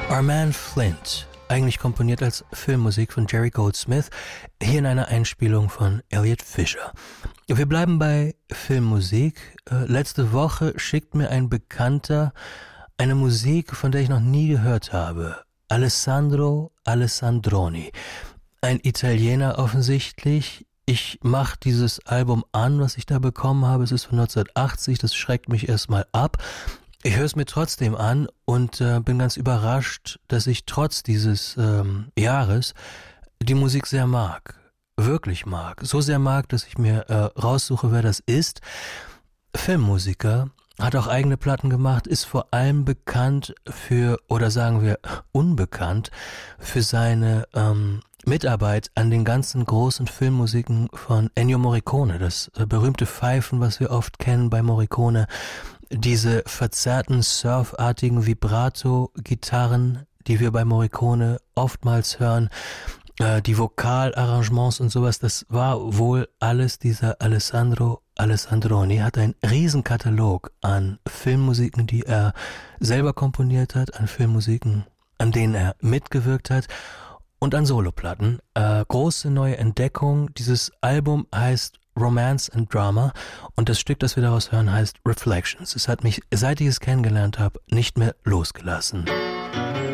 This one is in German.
Armand Flint, eigentlich komponiert als Filmmusik von Jerry Goldsmith, hier in einer Einspielung von Elliot Fischer. Wir bleiben bei Filmmusik. Letzte Woche schickt mir ein Bekannter eine Musik, von der ich noch nie gehört habe. Alessandro Alessandroni. Ein Italiener offensichtlich. Ich mache dieses Album an, was ich da bekommen habe. Es ist von 1980, das schreckt mich erstmal ab. Ich höre es mir trotzdem an und bin ganz überrascht, dass ich trotz dieses Jahres die Musik sehr mag. Wirklich mag. So sehr mag, dass ich mir raussuche, wer das ist. Filmmusiker, hat auch eigene Platten gemacht, ist vor allem bekannt für, oder sagen wir unbekannt, für seine Mitarbeit an den ganzen großen Filmmusiken von Ennio Morricone. Das berühmte Pfeifen, was wir oft kennen bei Morricone. Diese verzerrten, surfartigen Vibrato-Gitarren, die wir bei Morricone oftmals hören, die Vokalarrangements und sowas, das war wohl alles dieser Alessandro Alessandroni. Hat einen riesen Katalog an Filmmusiken, die er selber komponiert hat, an Filmmusiken, an denen er mitgewirkt hat und an Soloplatten. Große neue Entdeckung. Dieses Album heißt Romance and Drama und das Stück, das wir daraus hören, heißt Reflections. Es hat mich, seit ich es kennengelernt habe, nicht mehr losgelassen.